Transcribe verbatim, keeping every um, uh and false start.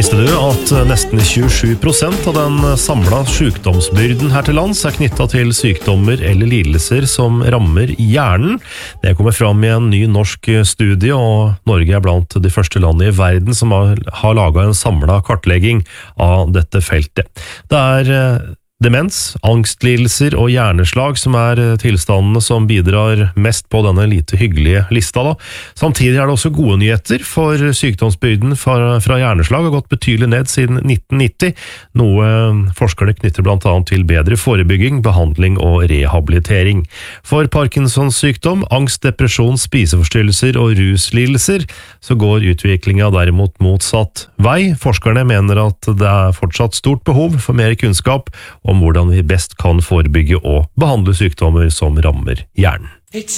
Visste du at nesten tjuesju prosent av den samlede sykdomsbyrden her til lands er knyttet til sykdommer eller lidelser som rammer hjernen? Det kommer fram i en ny norsk studie, og Norge er blant de første landene i verden som har, har laget en samlet kartlegging av dette feltet. Det er demens, angstlidelser og hjerneslag som er tilstandene som bidrar mest på denne lite hyggelige lista. Da. Samtidig er det også gode nyheter, for sykdomsbyrden fra, fra hjerneslag har gått betydelig ned siden nitten nitti, noe forskerne knytter blant annet til bedre forebygging, behandling og rehabilitering. For Parkinsons sykdom, angst, depresjon, spiseforstyrrelser og ruslidelser, så går utviklingen derimot motsatt vei. Forskerne mener at det er fortsatt stort behov for mer kunnskap om hvordan vi best kan forebygge og behandle sykdommer som rammer hjernen.